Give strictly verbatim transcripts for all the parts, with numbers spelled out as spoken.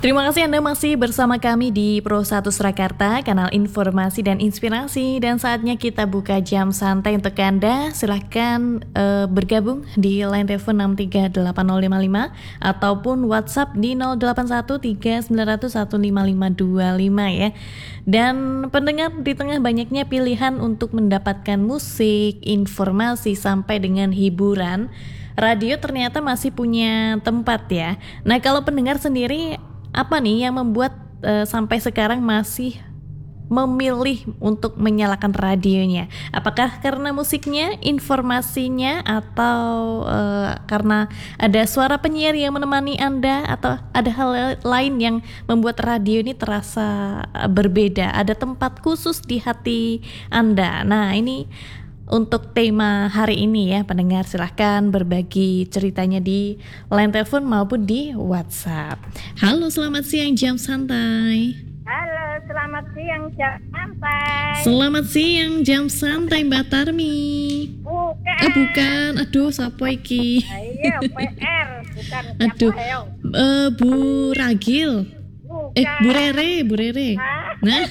Terima kasih Anda masih bersama kami di Pro satu Surakarta, kanal informasi dan inspirasi. Dan saatnya kita buka jam santai untuk Anda. Silahkan uh, bergabung di line telepon enam tiga delapan nol lima lima ataupun WhatsApp di nol delapan satu tiga sembilan nol satu lima lima dua lima ya. Dan pendengar, di tengah banyaknya pilihan untuk mendapatkan musik, informasi sampai dengan hiburan, radio ternyata masih punya tempat ya. Nah, kalau pendengar sendiri, apa nih yang membuat uh, sampai sekarang masih memilih untuk menyalakan radionya? Apakah karena musiknya, informasinya, atau uh, karena ada suara penyiar yang menemani Anda, atau ada hal lain yang membuat radio ini terasa berbeda, ada tempat khusus di hati Anda? Nah, ini untuk tema hari ini ya, pendengar silahkan berbagi ceritanya di line telepon maupun di WhatsApp. Halo, selamat siang jam santai. Halo, selamat siang jam santai. Selamat siang jam santai Mbak Tarmi. Bukan. Eh bukan, aduh siapa iki? Iya, P R, bukan Aduh, uh, Bu Ragil. Bukan. Eh, Bu Rere, Bu Rere. Hah? Nah,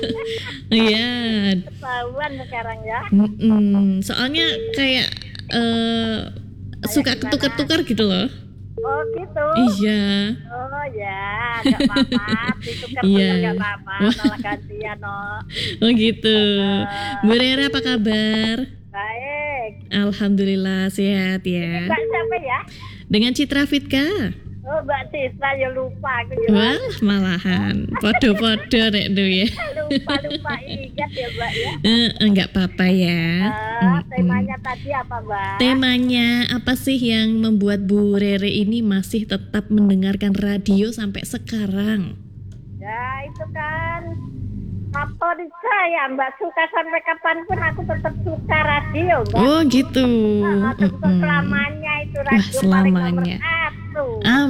iya. Ketahuan sekarang ya. Mm-mm. Soalnya kayak uh, suka ketukar-tukar gitu loh. Oh gitu. Iya. Oh ya, nggak apa-apa. Ditukar-tukar Iya. nggak apa-apa. Malah gantian no. Oh gitu. Bu Rere apa kabar? Baik. Alhamdulillah sehat ya. Mbak siapa ya? Dengan Citra Fitka. Oh, Mbak Citra, ya lupa aku ya. Wah, malahan podo-podo nek du ya. Lupa-lupa ingat ya Mbak ya. Eh, enggak apa-apa ya. Uh, Mm-mm. temanya tadi apa Mbak? Temanya apa sih yang membuat Bu Rere ini masih tetap mendengarkan radio sampai sekarang? Ya itu kan favorit saya Mbak, suka sampai kapanpun aku tetap suka radio Mbak. Oh gitu. Nah, untuk Mm-mm. selamanya itu Wah, radio paling selamanya. nomor satu.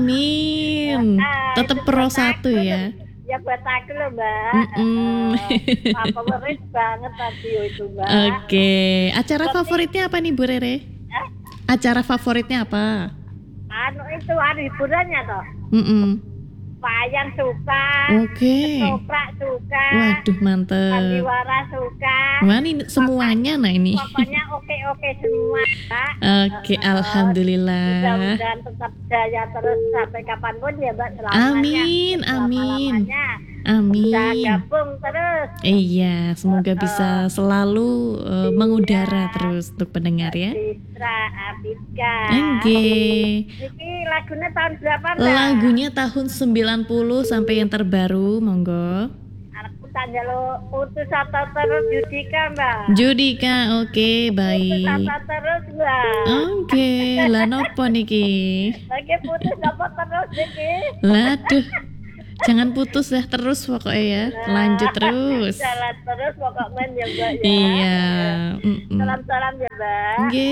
Amin. Nah, Tetap itu pro buat satu aku ya. loh. Ya buat aku loh Mbak. Mm-mm. Uh, favorit banget radio itu Mbak. Oke. Acara favoritnya apa nih Bu Rere? Eh, Acara favoritnya apa? anu itu anu hiburannya toh. Mm-mm. Wayang suka. Oke. Ketoprak suka. Waduh mantep. Sandiwara suka. Wah ini semuanya nah ini. Pokoknya oke-oke semua Mbak. Oke, Uh, alhamdulillah. Mudah-mudahan tetap jaya terus sampai kapanpun ya Mbak, selamanya. Amin, amin. Selama-lamanya. Bisa Amin. gabung terus. Iya, semoga bisa selalu uh, mengudara terus untuk pendengar ya. Citra Abidka. Oke. Ini lagunya tahun berapa Mbak? Lagunya tahun sembilan puluh sampai yang terbaru, monggo. Aku tanya lo putus atau terus Judika Mbak? Judika, oke, Putus baik. atau terus Mbak? Oke, lah nopo niki? Lagi putus apa terus Niki? Laduh, jangan putus dah terus pokoknya ya. Lanjut terus. Jalan terus pokoknya ya Mbak ya. Iya. mm-mm. Salam-salam ya Mbak. Oke.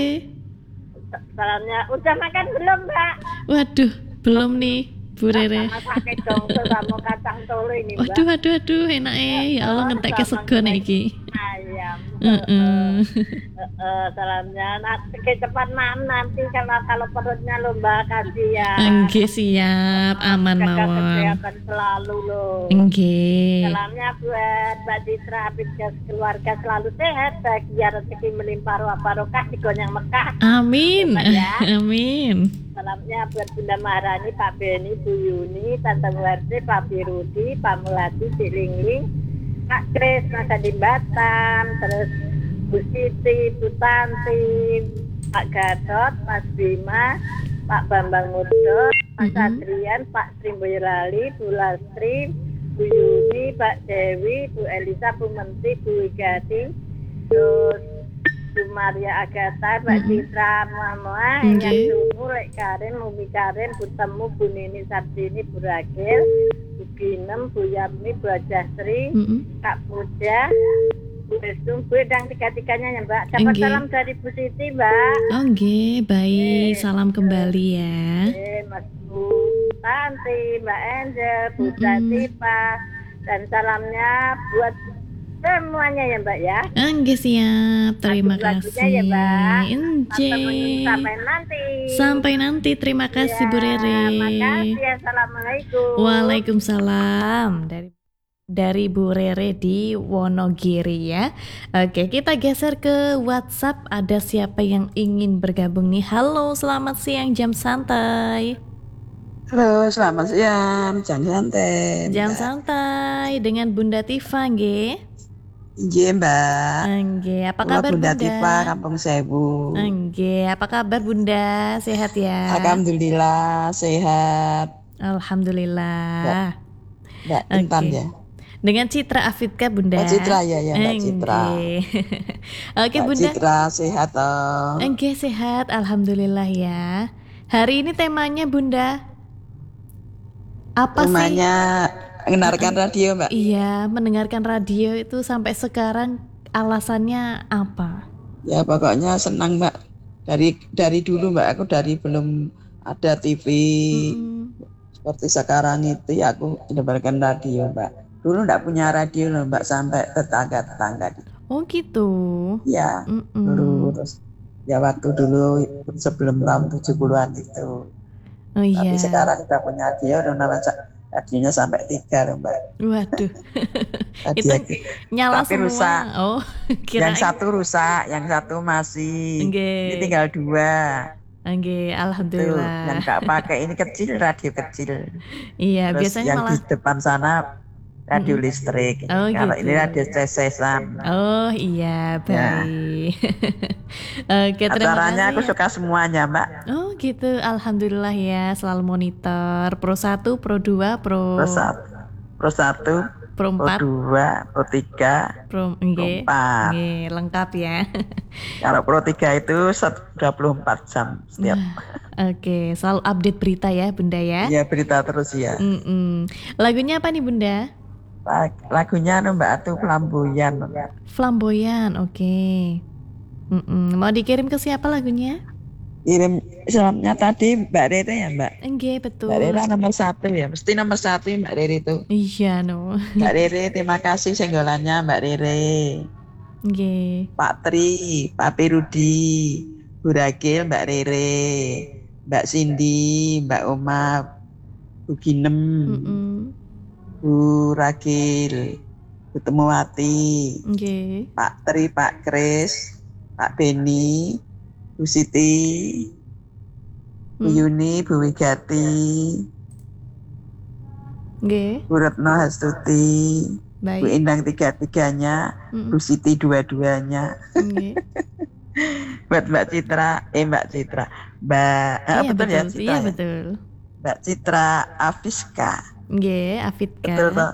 Salamnya udah makan belum Mbak? Waduh, belum nih Bu Rere. Sama sakit dong sama kacang tolo ini Mbak. Waduh, waduh, waduh, enak eh. Ya Allah ngentek ke sego nih iki. Ayam. Heeh. Eh, salamnya nanti cepat mam nanti kalau kalau perutnya lo Mbak kasih ya. Oke, siap, aman Jaga mawon. kesehatan selalu loh. Oke. Salamnya buat Mbak Citra Abidka keluarga selalu sehat, bahagia, rezeki melimpah, ruah barokah di gonyang Mekah. Amin. Ya. Amin. Salamnya buat Bunda Maharani, Pak Beni, Bu Yuni, Tante Muarti, Pak Birudi, Pak Mulati, Cik Lingling, Kak Kris, Mas Adi Batam, terus Bu Siti, Bu Tanti, Pak Gadot, Mas Bima, Pak Bambang Murdo, Mas Mm-mm. Adrian, Pak Sri Boyolali, Bu Lastri, Bu Yuni, Pak Dewi, Bu Elisa, Bu Menti, Bu Wigati, terus Bu Maria Agatha, Mbak Mm-mm. Citra Muhammad, Oke. yang Dungu, Lek Karin, Mumi Karin, Bu Temu, Bu Nini Sabdini, Bu Ragil, Bu Ginem, Bu Yami, Bu Ajastri, Mm-mm. Kak Puja, Bu Estung, Bu Edang, tiga-tiganya ya Mbak. Dapat Enggak. salam dari Bu Siti Mbak. Oke, baik. Eh, Salam kembali ya. Eh, Mas Bu Tanti, Mbak Angel, Bu Mm-mm. Jatipa, dan salamnya buat semuanya ya Mbak ya. Enggak siap, terima Lagu-lagunya kasih. ya Mbak. Enje. Sampai nanti. Sampai nanti, terima kasih Ya, Bu Rere. makasih. Assalamualaikum. Waalaikumsalam dari dari Bu Rere di Wonogiri ya. Oke, kita geser ke WhatsApp. Ada siapa yang ingin bergabung nih? Halo, selamat siang jam santai. Halo, selamat siang, jam santai. Jam santai dengan Bunda Tifa, nggih. Iya Mbak. Nggih, apa Kula kabar Bunda Bunda? Tifa, Kampung Sewu. Nggih, apa kabar Bunda? Sehat ya? Alhamdulillah sehat. Alhamdulillah. Mbak Intan Oke. ya. Dengan Citra Afidka Bunda. Mbak Citra ya, ya Mbak Citra. Nggih. Oke Mbak Bunda. Citra sehat toh. Nggih, sehat, alhamdulillah ya. Hari ini temanya Bunda apa Temanya sih? mendengarkan radio Mbak. Iya, mendengarkan radio itu sampai sekarang alasannya apa? Ya pokoknya senang Mbak. Dari dari dulu Mbak, aku dari belum ada T V Mm-mm. seperti sekarang itu ya aku mendengarkan radio Mbak. Dulu enggak punya radio loh Mbak, sampai tetangga-tetangga. Oh gitu. Ya, Mm-mm. dulu terus ya waktu dulu sebelum tahun tujuh puluhan itu. Oh iya. Tapi sekarang udah punya radio, udah nama radionya sampai tiga loh Mbak. Waduh. Radio Itu nyala tapi semua. rusak. Oh, Yang kirain. satu rusak, yang satu masih. Nggih. Ini tinggal dua. Nggih, Tuh, alhamdulillah. yang nggak pakai ini kecil, radio kecil. Iya, Terus biasanya yang malah di depan sana radio Mm-mm. listrik. Oh, Kalau gitu. ini radio cesesan. Oh iya, baik. Oke, terima Acaranya aku kasih. suka semuanya Mbak. Oh gitu, alhamdulillah ya, selalu monitor. Pro satu, Pro dua, Pro Pro satu, Pro satu, Pro Pro empat, dua, Pro tiga, Pro Pro nggih. empat. Nggih, lengkap ya. Kalau Pro tiga itu dua puluh empat jam setiap. Oke, selalu update berita ya, Bunda ya. Iya berita terus ya. Mm-mm. Lagunya apa nih, Bunda? Lag- Lagunya anu Mbak Atu Flamboyan. Flamboyan, oke. Mm-mm. Mau dikirim ke siapa lagunya? Kirim salamnya tadi Mbak Rere ya Mbak. Enggak, Mbak betul. Rere nomor satu ya, mesti nomor satu Mbak Rere itu. Iya, no. Mbak Rere terima kasih senggolannya Mbak Rere. Oke. Pak Tri, Pak Pirudi, Bu Ragil, Mbak Rere, Mbak Cindy, Mbak Oma, Bu Ginem, Mm-mm. Bu Ragil, Bu Temuwati, Oke. Pak Tri, Pak Kris, Pak Beni, Bu Siti, Bu Hmm. Yuni, Bu Wigati, Oke, Bu Retno Hastuti, Bu baik. Indang tiga-tiganya, Mm-mm. Bu Siti dua-duanya, Oke. buat Mbak Citra, eh Mbak Citra, Mbak, eh, Iya betul ya betul, Citra iya ya? betul. Mbak Citra Afiska, Oke, betul Afidka. toh?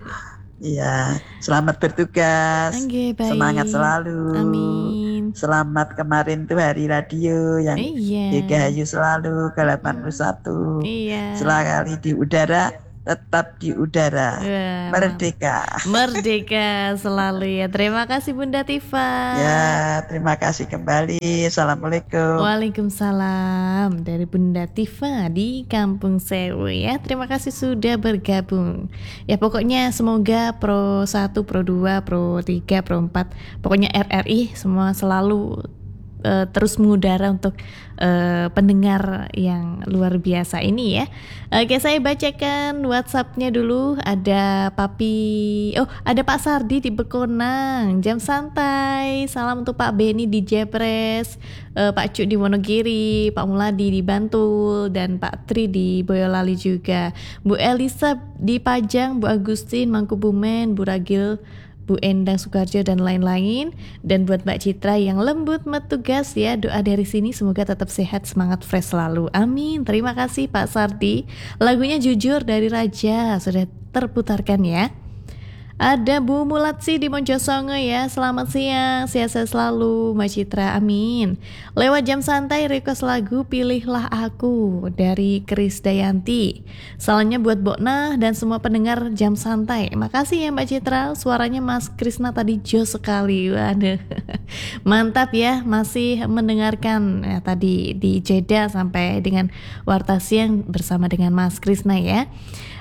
Iya, selamat bertugas, Oke, baik. semangat selalu. Amin. Selamat kemarin tuh hari radio yang Iya. Dirgahayu selalu ke delapan puluh satu. Iya. Selagi di udara, tetap di udara. Wah, Merdeka. Merdeka selalu ya. Terima kasih Bunda Tifa. Ya, terima kasih kembali. Assalamualaikum. Waalaikumsalam dari Bunda Tifa di Kampung Sewu ya. Terima kasih sudah bergabung. Ya pokoknya semoga Pro satu, Pro dua, Pro tiga, Pro empat, pokoknya R R I semua selalu eh, terus mengudara untuk eh, pendengar yang luar biasa ini ya. Oke, saya bacakan WhatsApp-nya dulu. Ada Papi, oh ada Pak Sardi di Bekonang. Jam santai. Salam untuk Pak Beni di Jepres, eh, Pak Cuk di Wonogiri, Pak Muladi di Bantul, dan Pak Tri di Boyolali juga. Bu Elisa di Pajang, Bu Agustin Mangkubumen, Bu Ragil, Bu Endang Sukarjo dan lain-lain. Dan buat Mbak Citra yang lembut metugas ya, doa dari sini semoga tetap sehat, semangat fresh selalu. Amin. Terima kasih Pak Sardi. Lagunya Jujur dari Raja sudah terputarkan ya. Ada Bu Mulatsi di Mojosongo ya. Selamat siang, sehat-sehat selalu Mbak Citra, amin. Lewat jam santai request lagu Pilihlah Aku dari Kris Dayanti. Salamnya buat Bokna dan semua pendengar jam santai. Makasih ya Mbak Citra, suaranya Mas Krisna tadi jos sekali. Waduh. Mantap ya, masih mendengarkan ya, tadi di Jeddah sampai dengan Warta Siang bersama dengan Mas Krisna ya.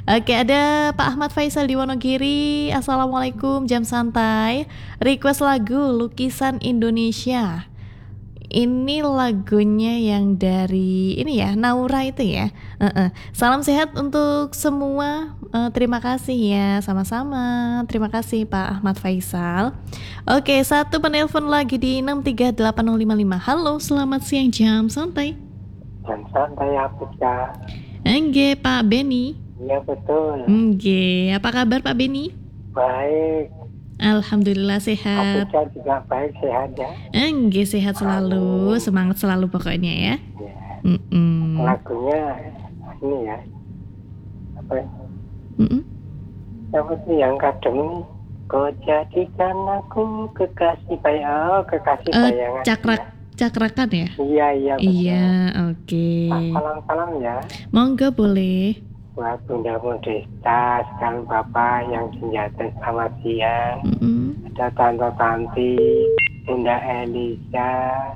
Oke, ada Pak Ahmad Faisal di Wonogiri. Assalamualaikum, jam santai. Request lagu Lukisan Indonesia. Ini lagunya yang dari ini ya, Naura itu ya. Uh-uh. Salam sehat untuk semua. Uh, terima kasih ya, sama-sama. Terima kasih Pak Ahmad Faisal. Oke, satu penelpon lagi di enam tiga delapan nol lima lima. Halo, selamat siang jam santai. Jam santai apa Kak? Engge, Pak Beni. Iya betul. Engge, apa kabar Pak Beni? Baik. Alhamdulillah sehat. Aku juga baik, sehat ya. Engge, sehat selalu, Amin. semangat selalu pokoknya ya. Ya. Mm-mm. Lagunya ini ya. Apa? Mm-mm. Apa sih yang kadang kau jadikan aku kekasih bayangan, oh, kekasih Eh, bayangan. cakrak, cakrakan ya? Iya iya. betul. Iya, oke. Salam-salam ya. Monggo boleh. Buat Bunda Modesta, sekalian Bapak yang senjata selamat siang. Mm-mm. Ada Tante Tanti, Bunda Elisa,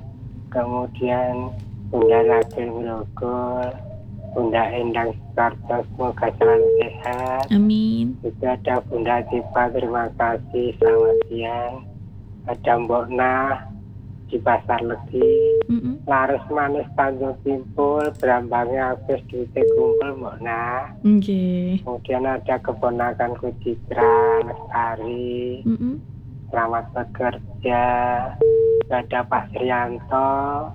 kemudian Bunda Rachel Wilogol, Bunda Endang Soekarto, semoga selalu sehat. Amin. Juga ada Bunda Tipa, terima kasih, selamat siang. Ada Mbok Nah di Pasar Legi, Mm-mm. Laris Manis Tanjung Timpul, Brambangnya habis duitnya kumpul Mbok Nah. Oke. Kemudian ada keponakanku Citra, Lestari, Mm-mm. selamat bekerja. Ada Pak Srianto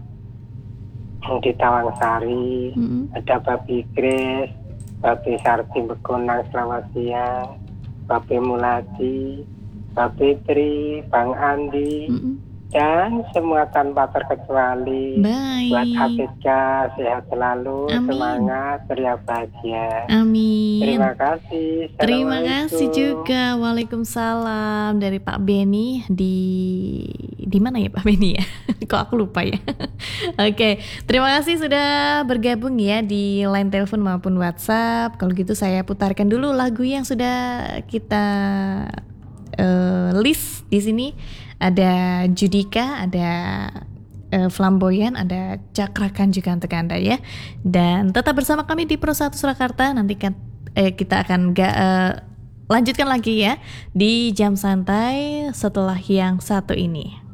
yang di Tawangsari, Mm-mm. ada Babi Grace, Babi Sarti Bekonang, selamat siang. Babi Muladi, Babi Tri, Bang Andi, Mm-mm. dan semua tanpa terkecuali. Baik. Buat Hafizka, sehat selalu, Amin. semangat, ceria bahagia. Amin. Terima kasih. Terima kasih Assalamualaikum. juga. Waalaikumsalam dari Pak Beni di di mana ya Pak Beni ya? Kok aku lupa ya. Oke, terima kasih sudah bergabung ya di line telepon maupun WhatsApp. Kalau gitu saya putarkan dulu lagu yang sudah kita uh, list di sini. Ada Judika, ada uh, Flamboyan, ada Cakrakan juga untuk Anda ya. Dan tetap bersama kami di Pro satu Surakarta. Nanti kan eh, kita akan ga, uh, lanjutkan lagi ya di jam santai setelah yang satu ini.